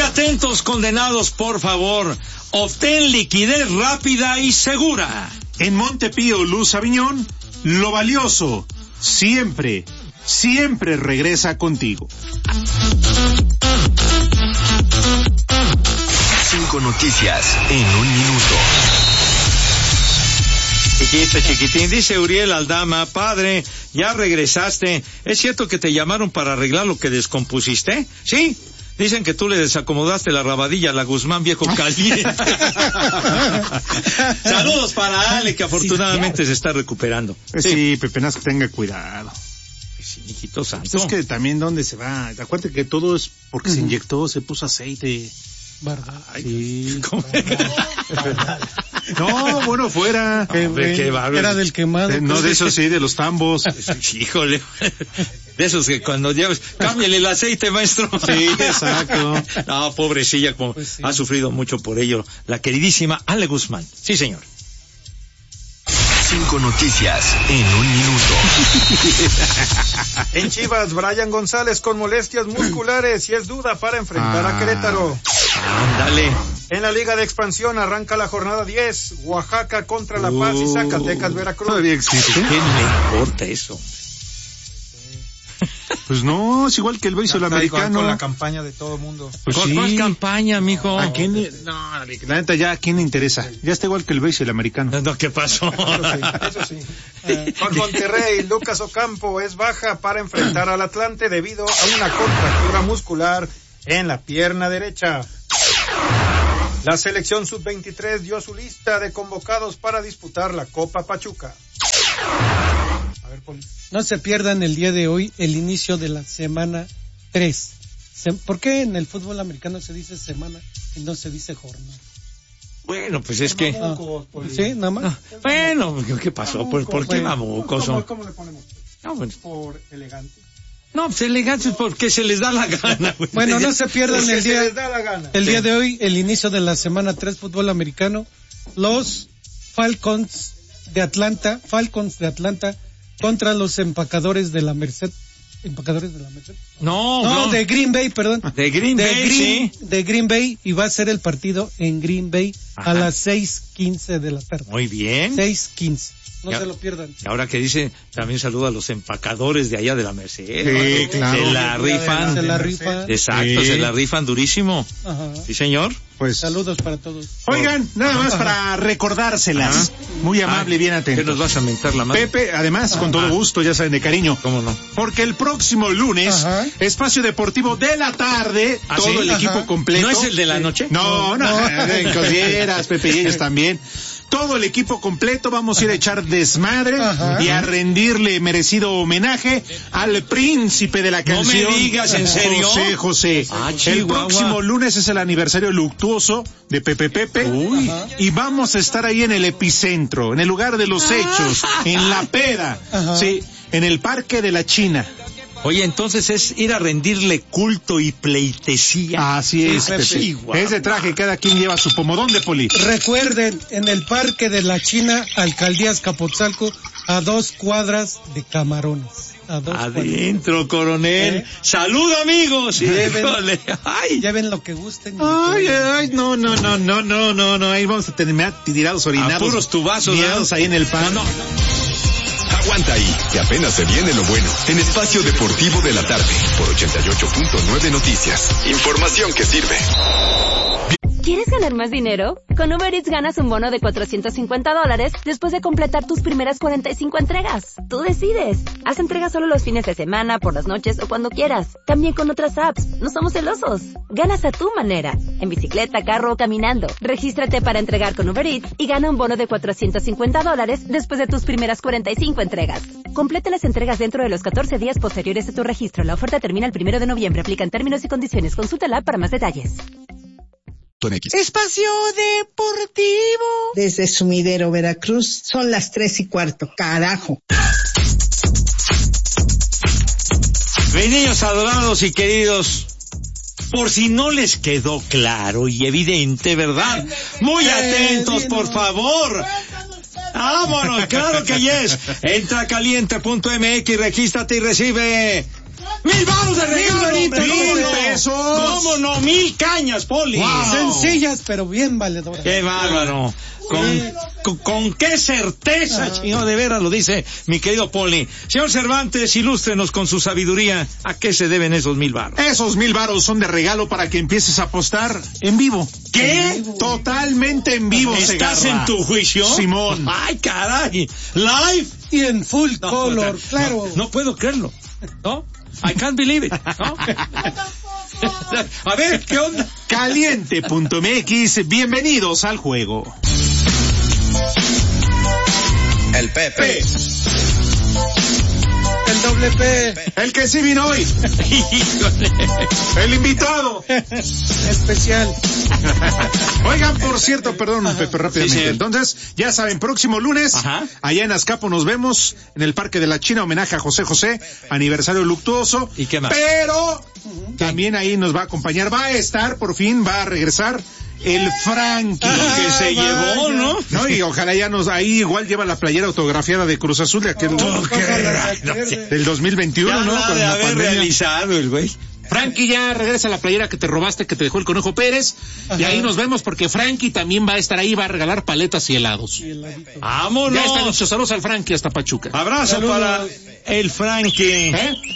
atentos, condenados, por favor. Obtén liquidez rápida y segura. En Montepío, Luz Aviñón, lo valioso siempre regresa contigo. 5 noticias en un minuto. Chiquitín, dice Uriel Aldama: padre, ya regresaste. ¿Es cierto que te llamaron para arreglar lo que descompusiste? ¿Sí? Dicen que tú le desacomodaste la rabadilla a la Guzmán viejo caliente. Saludos para Ale, que afortunadamente se está recuperando. Sí, Pepenas, que tenga cuidado. Sí, hijito santo. Es que también, ¿dónde se va? Acuérdate que todo es porque se inyectó, se puso aceite. ¿Verdad? Sí. No, bueno, fuera. Era del quemado. No, de eso sí, de los tambos. Híjole. De esos que cuando llevas, cámbiale el aceite, maestro. Sí, exacto. No, pobrecilla, como pues sí. Ha sufrido mucho por ello la queridísima Ale Guzmán. Sí, señor. 5 noticias en un minuto. En Chivas, Brian González con molestias musculares y es duda para enfrentar a Querétaro. Ándale. En la Liga de Expansión arranca la jornada 10. Oaxaca contra La Paz y Zacatecas, Veracruz. Todavía existe. ¿Qué me importa eso? Pues no, es igual que el béisbol americano. Con la campaña de todo el mundo. Pues ¿Cuál campaña, mijo? ¿A quién? No, la neta, ya, ¿a quién le interesa? Ya está igual que el béisbol americano. No, ¿qué pasó? Eso sí. Con Monterrey, Lucas Ocampo es baja para enfrentar al Atlante debido a una contractura muscular en la pierna derecha. La selección sub-23 dio su lista de convocados para disputar la Copa Pachuca. A ver, Poli. No se pierdan el día de hoy el inicio de la semana 3. ¿Por qué en el fútbol americano se dice semana y no se dice jornada? Bueno, pues es que... ¿Sí? ¿Nada más? Bueno, ¿qué pasó? ¿Por qué mamucos? ¿Cómo le ponemos? No, bueno. Por elegante. No, pues elegantes porque se les da la gana. Bueno, no se pierdan el día, se les da la gana. El día de hoy, el inicio de la semana 3 fútbol americano. Los Falcons de Atlanta contra los empacadores de la Merced. ¿Empacadores de la Merced? No, de Green Bay, perdón. De Green Bay, sí. De Green Bay, y va a ser el partido en Green Bay. Ajá. A las 6:15 de la tarde. Muy bien. 6:15. No se lo pierdan. Y ahora que dice, también saluda a los empacadores de allá de la Merced. Sí, claro. Se la rifan. Se la rifan. Exacto, sí. Se la rifan durísimo. Ajá. Sí, señor. Pues saludos para todos. Oigan, nada más para recordárselas. Muy amable y bien atento. ¿Qué nos vas a mentar la mano? Pepe, además, con todo gusto, ya saben, de cariño. ¿Cómo no? Porque el próximo lunes, espacio deportivo de la tarde, todo el equipo completo. ¿No es el de la noche? No, cosieras, Pepe y ellos también. Todo el equipo completo vamos a ir a echar desmadre y a rendirle merecido homenaje al príncipe de la canción. No me digas, ¿en serio? José. El próximo lunes es el aniversario luctuoso de Pepe. Uy. Y vamos a estar ahí en el epicentro, en el lugar de los hechos, en la peda. Sí, en el Parque de la China. Oye, entonces es ir a rendirle culto y pleitesía. Así es, Pepe. Sí, es de traje, cada quien lleva su pomodón de Poli. Recuerden, en el Parque de la China, Alcaldía Azcapotzalco, a 2 cuadras de Camarones. Adentro, coronel. ¡Salud, amigos! Lleven lo que gusten. Ay, no. Ahí vamos a terminar tirados, orinados. A puros tubazos. Mirados ahí en el pan. No. Aguanta ahí, que apenas se viene lo bueno. En Espacio Deportivo de la Tarde, por 88.9 Noticias. Información que sirve. ¿Quieres ganar más dinero? Con Uber Eats ganas un bono de $450 después de completar tus primeras 45 entregas. Tú decides. Haz entregas solo los fines de semana, por las noches o cuando quieras. También con otras apps. No somos celosos. Ganas a tu manera. En bicicleta, carro o caminando. Regístrate para entregar con Uber Eats y gana un bono de $450 después de tus primeras 45 entregas. Completa las entregas dentro de los 14 días posteriores a tu registro. La oferta termina el 1 de noviembre. Aplican términos y condiciones. Consulta la app para más detalles. Espacio Deportivo. Desde Sumidero, Veracruz, son las 3:15. Carajo. Mis niños adorados y queridos, por si no les quedó claro y evidente, ¿verdad? Muy atentos, por favor. Vámonos, claro que yes. Entra a caliente.mx, regístrate y recibe 1,000 baros de regalo. 1,000 pesos. ¿Cómo ¿Cómo no? 1000 cañas, Poli. Wow. Sencillas, pero bien valedoras. ¡Qué bárbaro! Con qué certeza, chino, de veras lo dice mi querido Poli. Señor Cervantes, ilústrenos con su sabiduría. ¿A qué se deben esos 1000 varos? Esos 1000 varos son de regalo para que empieces a apostar en vivo. ¿Qué? En vivo. Totalmente en vivo, ¿Estás Segarra. en tu juicio? Simón. ¡Ay, caray! ¡Live! Y en full color, claro. No puedo creerlo. ¿No? I can't believe it. ¿No? A ver, ¿qué onda? Caliente.mx, bienvenidos al juego. El Pepe. El doble P. El que sí vino hoy. El invitado. Especial. Oigan, por cierto, perdón, Pepe, rápidamente. Sí. Entonces, ya saben, próximo lunes, allá en Azcapo nos vemos en el Parque de la China, homenaje a José José, aniversario luctuoso. ¿Y qué más? Pero también ahí nos va a acompañar, va a estar, por fin, va a regresar el Frankie. Que se llevó, ¿no? No, y ojalá ya ahí igual lleva la playera autografiada de Cruz Azul de aquel del 2021, ya ¿no? Con la haber realizado el güey. Frankie, ya regresa la playera que te robaste, que te dejó el Conejo Pérez. Ajá. Y ahí nos vemos porque Frankie también va a estar ahí, va a regalar paletas y helados. ¡Vámonos! Ya están dicho, saludos al Frankie hasta Pachuca. Abrazo para el Frankie.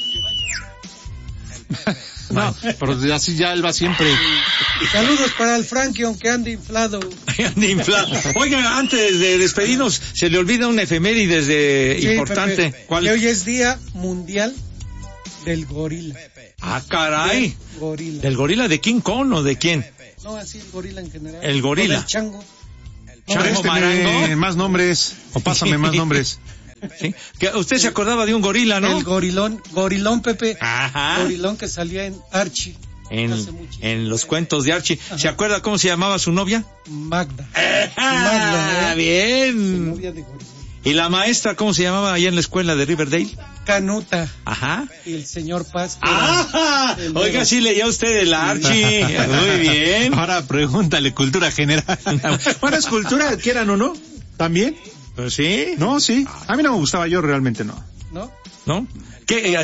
No, pero así ya él va siempre. Saludos para el Frankie, aunque ande inflado. Ande inflado. Oiga, antes de despedirnos, se le olvida una efeméride importante. Pepe, ¿Cuál? Que hoy es Día Mundial del Gorila. Ah, caray. Del gorila. ¿Del gorila de King Kong o de quién? No, así el gorila en general. El gorila. El chango. ¿Chango Marango? Más nombres, o pásame más nombres. ¿Sí? Que usted se acordaba de un gorila, ¿no? El gorilón, Pepe. Ajá. Gorilón que salía en Archie. En los cuentos de Archie. Ajá. ¿Se acuerda cómo se llamaba su novia? Magda. Magda, bien. Su novia de gorilón. ¿Y la maestra cómo se llamaba allá en la escuela de Riverdale? Canuta. Ajá. Y el señor Paz. ¡Ah! Oiga, sí leía usted el Archie. Muy bien. Ahora pregúntale cultura general. Bueno, es cultura, quieran o no. ¿También? Pues sí. No, sí. A mí no me gustaba, yo realmente no. ¿No? ¿No? ¿Qué?